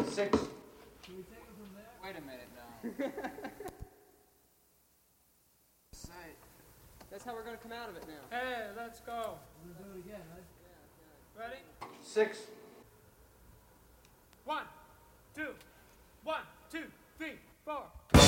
6. Can we take it from there? Wait a minute now. Sight. That's how we're gonna come out of it now. Hey, let's go. We're gonna do it again, right? Ready? 6. 1, 2, 1, 2, 3, 4.